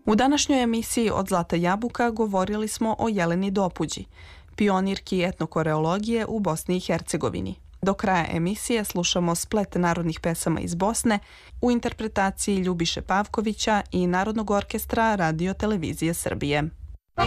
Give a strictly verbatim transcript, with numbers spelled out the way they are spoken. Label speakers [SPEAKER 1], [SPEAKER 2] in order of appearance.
[SPEAKER 1] U današnjoj emisiji Od zlata jabuka govorili smo o Jeleni Dopuđi, pionirki etnokoreologije u Bosni i Hercegovini. Do kraja emisije slušamo splet narodnih pesama iz Bosne u interpretaciji Ljubiše Pavkovića i Narodnog orkestra Radio televizije Srbije.